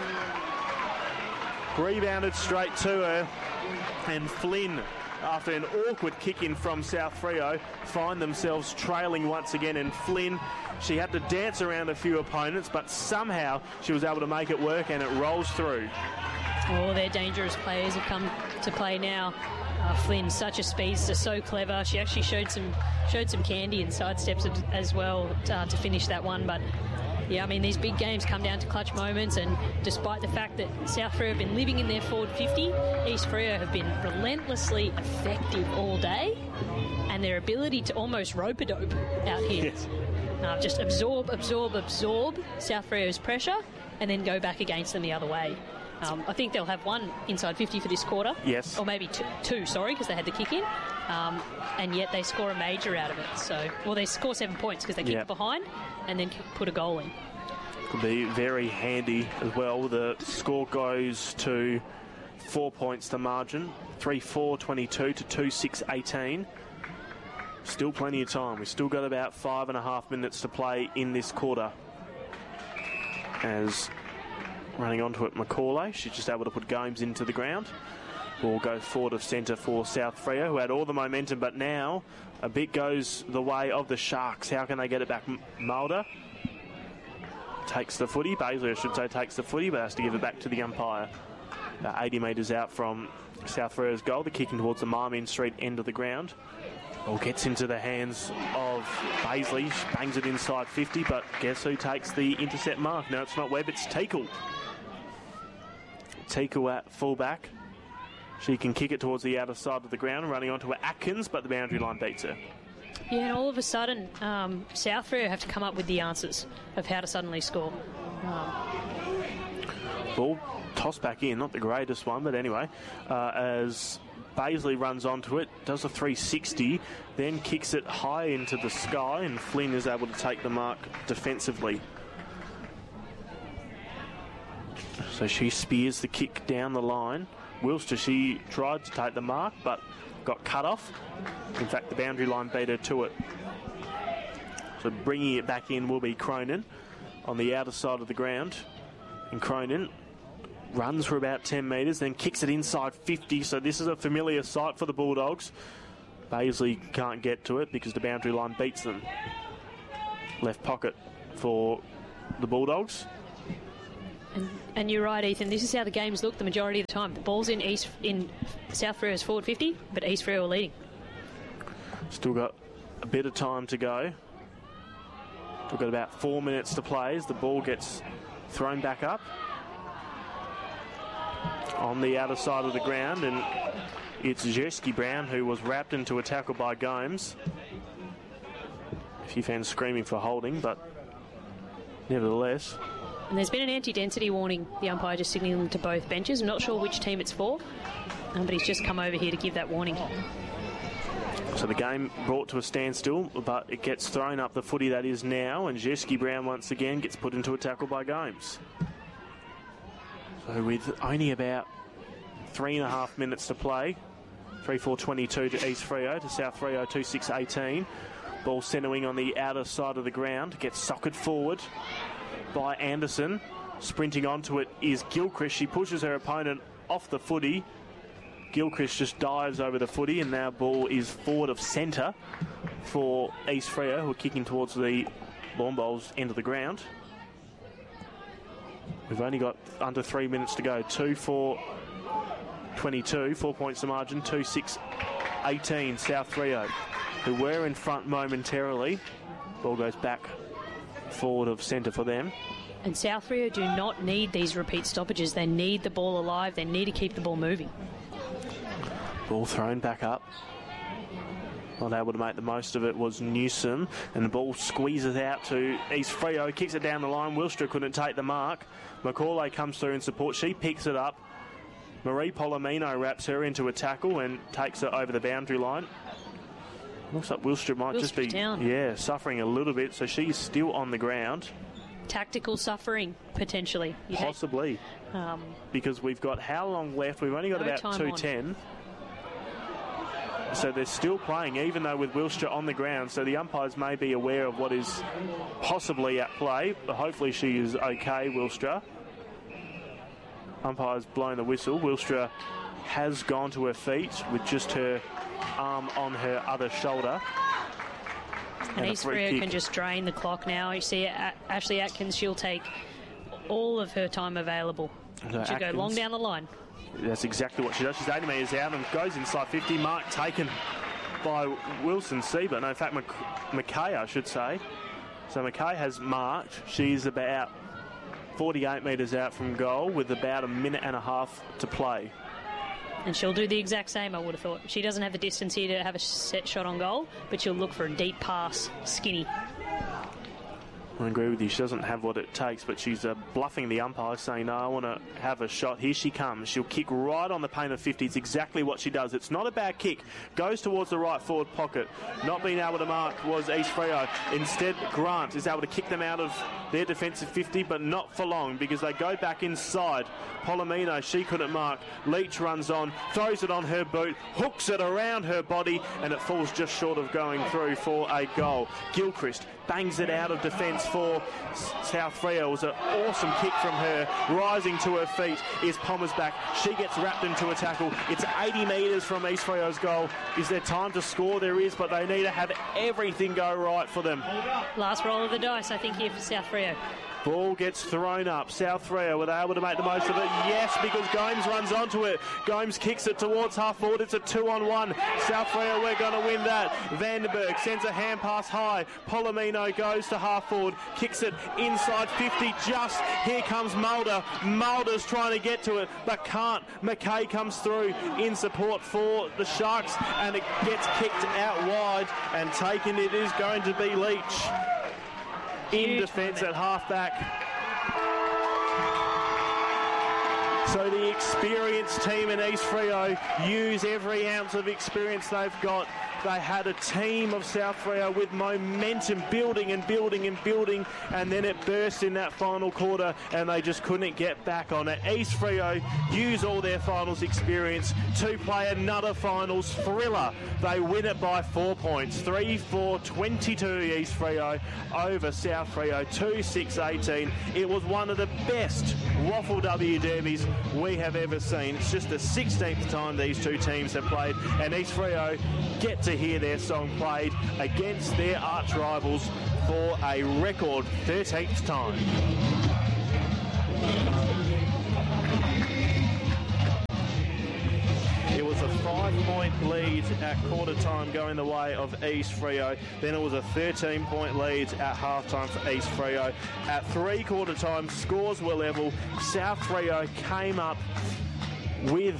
Rebounded straight to her, and Flynn, after an awkward kick in from South Freo, find themselves trailing once again. And Flynn, she had to dance around a few opponents, but somehow she was able to make it work, and it rolls through. Oh, their dangerous players have come to play now. Uh, Flynn, such a speedster, so clever. She actually showed some showed some candy and sidesteps as well uh, to finish that one. But yeah, I mean, these big games come down to clutch moments, and despite the fact that South Freo have been living in their forward fifty, East Freo have been relentlessly effective all day, and their ability to almost rope-a-dope out here. Yes. Uh, just absorb, absorb, absorb South Freo's pressure, and then go back against them the other way. Um, I think they'll have one inside fifty for this quarter. Yes. Or maybe two, two sorry, because they had the kick in. Um, and yet they score a major out of it. So, well, they score seven points because they kick yep. behind and then put a goal in. Could be very handy as well. The score goes to four points the margin. three four twenty-two to two six eighteen. Still plenty of time. We've still got about five and a half minutes to play in this quarter. As running onto it, Macaulay. She's just able to put Gomes into the ground. Ball goes forward of centre for South Freo, who had all the momentum, but now a bit goes the way of the Sharks. How can they get it back? Mulder takes the footy. Baisley, I should say, takes the footy, but has to give it back to the umpire. About eighty metres out from South Freo's goal. They're kicking towards the Marmion Street end of the ground. Ball gets into the hands of Baisley. She bangs it inside fifty, but guess who takes the intercept mark? No, it's not Webb, it's Teakle. Teakle at fullback. She can kick it towards the outer side of the ground, running onto Atkins, but the boundary line beats her. Yeah, and all of a sudden, um, South Freo have to come up with the answers of how to suddenly score. Um, Ball tossed back in, not the greatest one, but anyway, uh, as Baisley runs onto it, does a three sixty, then kicks it high into the sky, and Flynn is able to take the mark defensively. So she spears the kick down the line Wilster, she tried to take the mark but got cut off. In fact, the boundary line beat her to it. So bringing it back in will be Cronin on the outer side of the ground. And Cronin runs for about ten metres, then kicks it inside fifty. So this is a familiar sight for the Bulldogs. Baisley can't get to it because the boundary line beats them. Left pocket for the Bulldogs. And, and you're right, Ethan. This is how the games look the majority of the time. The ball's in East in South Freo's forward fifty, but East Freo are leading. Still got a bit of time to go. We've got about four minutes to play as the ball gets thrown back up on the outer side of the ground, and it's Jersky Brown who was wrapped into a tackle by Gomes. A few fans screaming for holding, but nevertheless. And there's been an anti-density warning, the umpire just signalling to both benches. I'm not sure which team it's for, um, but he's just come over here to give that warning. So the game brought to a standstill, but it gets thrown up the footy that is now, and Jersky Brown once again gets put into a tackle by Gomes. So with only about three and a half minutes to play, three four twenty-two to East Freo, to South Freo two six eighteen. Ball centering on the outer side of the ground, gets socked forward by Anderson. Sprinting onto it is Gilchrist. She pushes her opponent off the footy. Gilchrist just dives over the footy, and now ball is forward of centre for East Freo, who are kicking towards the Lawn Bowls end of the ground. We've only got under three minutes to go. two four twenty-two, four points to margin, two six eighteen, South Freo, who were in front momentarily. Ball goes back forward of centre for them. And South Freo do not need these repeat stoppages. They need the ball alive. They need to keep the ball moving. Ball thrown back up. Not able to make the most of it was Newsom, and the ball squeezes out to East Freo, kicks it down the line. Wilster couldn't take the mark. Macaulay comes through in support. She picks it up. Marie Polomino wraps her into a tackle and takes her over the boundary line. Looks like Wilster might Wilster's just be down. yeah suffering a little bit, so she's still on the ground. Tactical suffering, potentially. You Possibly. Um, because we've got how long left? We've only got No about time two on. ten. So they're still playing, even though with Wilster on the ground. So the umpires may be aware of what is possibly at play. But hopefully she is okay, Wilster. Umpire's blown the whistle. Wilster has gone to her feet with just her arm on her other shoulder. and a East free Freo kick. can just drain the clock now. You see A- Ashley Atkins, she'll take all of her time available. So She'll go Atkins- long down the line. That's exactly what she does. She's eighty metres out and goes inside fifty. Mark taken by Wilson Sieber. No, in fact, Mc- McKay, I should say. So McKay has marked. She's about forty-eight metres out from goal with about a minute and a half to play. And she'll do the exact same, I would have thought. She doesn't have the distance here to have a set shot on goal, but she'll look for a deep pass, skinny. I agree with you. She doesn't have what it takes, but she's uh, bluffing the umpire, saying, no, I want to have a shot. Here she comes. She'll kick right on the paint of fifty. It's exactly what she does. It's not a bad kick. Goes towards the right forward pocket. Not being able to mark was East Freo. Instead, Grant is able to kick them out of their defensive fifty, but not for long because they go back inside. Polomino, she couldn't mark. Leach runs on, throws it on her boot, hooks it around her body, and it falls just short of going through for a goal. Gilchrist bangs it out of defence for South Freo. It was an awesome kick from her. Rising to her feet is Pommersback. She gets wrapped into a tackle. It's eighty metres from East Freo's goal. Is there time to score? There is, but they need to have everything go right for them. Last roll of the dice, I think, here for South Freo. Ball gets thrown up. South Freo, were they able to make the most of it? Yes, because Gomes runs onto it. Gomes kicks it towards half forward. It's a two on one. South Freo, we're going to win that. Vandenberg sends a hand pass high. Polomino goes to half forward, kicks it inside fifty. Just here comes Mulder. Mulder's trying to get to it, but can't. McKay comes through in support for the Sharks, and it gets kicked out wide, and taken it is going to be Leach. In defence at half-back. So the experienced team in East Freo use every ounce of experience they've got They had a team of South Freo with momentum building and building and building, and then it burst in that final quarter and they just couldn't get back on it. East Freo use all their finals experience to play another finals thriller. They win it by four points, three four twenty-two East Freo over South Freo, two six eighteen. It was one of the best Waffle W derbies we have ever seen. It's just the sixteenth time these two teams have played, and East Freo get to hear their song played against their arch rivals for a record thirteenth time. It was a five-point lead at quarter time going the way of East Freo. Then it was a thirteen-point lead at halftime for East Freo. At three-quarter time, scores were level. South Freo came up with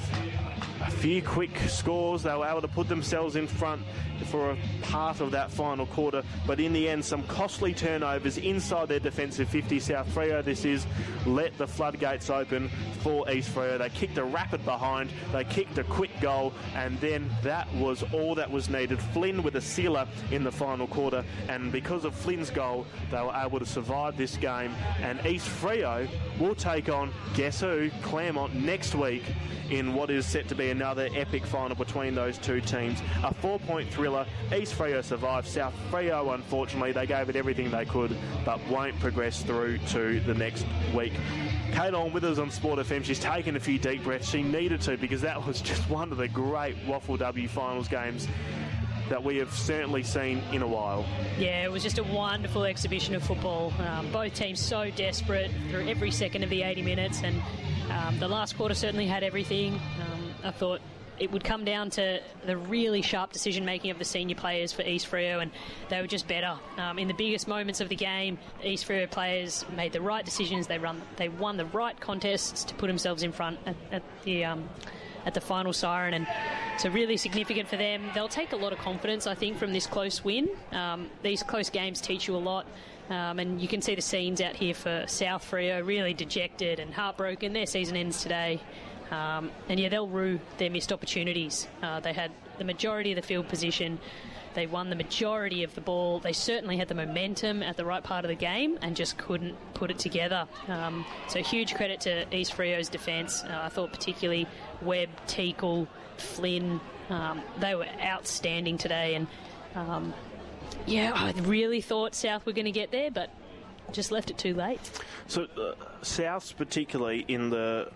a few quick scores. They were able to put themselves in front for a part of that final quarter, but in the end some costly turnovers inside their defensive fifty. South Freo, this is, let the floodgates open for East Freo. They kicked a rapid behind, they kicked a quick goal, and then that was all that was needed. Flynn with a sealer in the final quarter, and because of Flynn's goal they were able to survive this game, and East Freo will take on, guess who, Claremont next week in what is set to be another epic final between those two teams. A four-point thriller. East Freo survived. South Freo, unfortunately, they gave it everything they could, but won't progress through to the next week. Kate on with us on Sport F M. She's taken a few deep breaths. She needed to, because that was just one of the great Waffle W finals games that we have certainly seen in a while. Yeah, it was just a wonderful exhibition of football. Um, both teams so desperate through every second of the eighty minutes, and um, the last quarter certainly had everything. Um, I thought it would come down to the really sharp decision-making of the senior players for East Freo, and they were just better. Um, in the biggest moments of the game, East Freo players made the right decisions. They run, they won the right contests to put themselves in front at, at the um, at the final siren, and so really significant for them. They'll take a lot of confidence, I think, from this close win. Um, these close games teach you a lot. Um, and you can see the scenes out here for South Freo, really dejected and heartbroken. Their season ends today. Um, and yeah, they'll rue their missed opportunities. Uh, they had the majority of the field position. They won the majority of the ball. They certainly had the momentum at the right part of the game and just couldn't put it together. Um, so huge credit to East Freo's defence. Uh, I thought particularly Webb, Teakle, Flynn, um, they were outstanding today. And um, yeah, I really thought South were going to get there, but just left it too late. So uh, South's particularly in the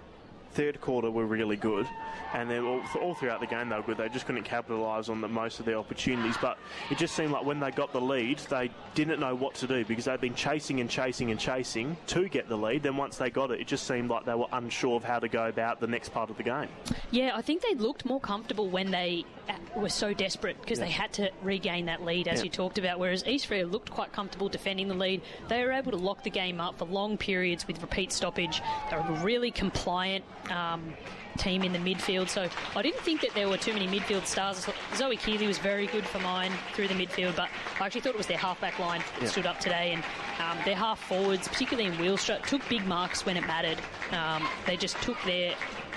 third quarter were really good, and then all, all throughout the game they were good. They just couldn't capitalise on the, most of their opportunities, but it just seemed like when they got the lead they didn't know what to do, because they'd been chasing and chasing and chasing to get the lead. Then once they got it, it just seemed like they were unsure of how to go about the next part of the game. Yeah, I think they looked more comfortable when they were so desperate, because yeah. they had to regain that lead, as yeah. you talked about, whereas East Freo looked quite comfortable defending the lead. They were able to lock the game up for long periods with repeat stoppage. They were a really compliant um, team in the midfield, so I didn't think that there were too many midfield stars. Zoe Keeley was very good for mine through the midfield, but I actually thought it was their half-back line that yeah. stood up today, and um, their half-forwards, particularly in Wheelstrut, took big marks when it mattered. Um, they just took their...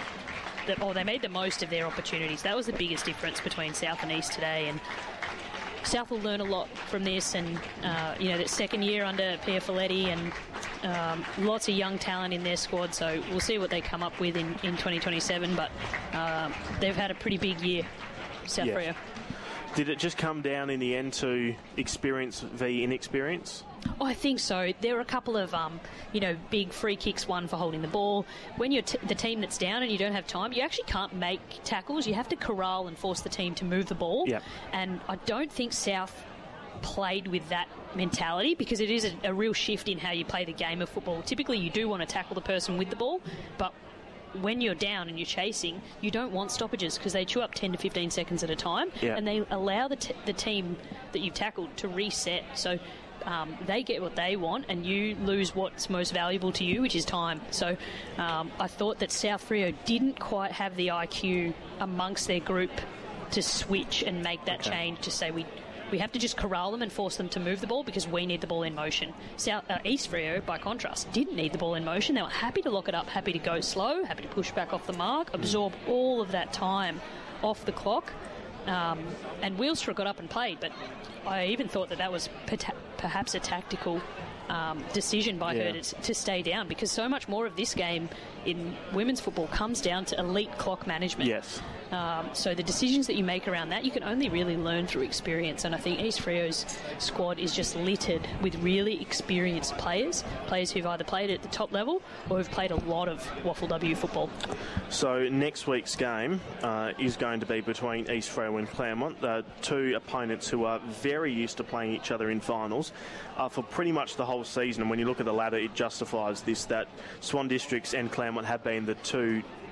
or they made the most of their opportunities. That was the biggest difference between South and East today, and South will learn a lot from this, and uh, you know, that second year under Pia Folletti, and um, lots of young talent in their squad, so we'll see what they come up with in, in twenty twenty-seven, but uh, they've had a pretty big year, South yeah. Freo. Did it just come down in the end to experience v inexperience? Oh, I think so. There were a couple of, um, you know, big free kicks, one for holding the ball. When you're t- the team that's down and you don't have time, you actually can't make tackles. You have to corral and force the team to move the ball. Yep. And I don't think South played with that mentality, because it is a, a real shift in how you play the game of football. Typically, you do want to tackle the person with the ball, but when you're down and you're chasing, you don't want stoppages, because they chew up ten to fifteen seconds at a time, yeah. and they allow the, t- the team that you've tackled to reset. So um, they get what they want, and you lose what's most valuable to you, which is time. So um, I thought that South Freo didn't quite have the I Q amongst their group to switch and make that okay. change, to say we we have to just corral them and force them to move the ball, because we need the ball in motion. South, uh, East Freo, by contrast, didn't need the ball in motion. They were happy to lock it up, happy to go slow, happy to push back off the mark, absorb all of that time off the clock. Um, and Wheelstra got up and played, but I even thought that that was peta- perhaps a tactical um, decision by Yeah. her to, to stay down, because so much more of this game in women's football comes down to elite clock management. Yes. Um, so the decisions that you make around that, you can only really learn through experience. And I think East Freo's squad is just littered with really experienced players, players who've either played at the top level or who've played a lot of Waffle W football. So next week's game uh, is going to be between East Freo and Claremont, uh, two opponents who are very used to playing each other in finals uh, for pretty much the whole season. And when you look at the ladder, it justifies this, that Swan Districts and Claremont have been the two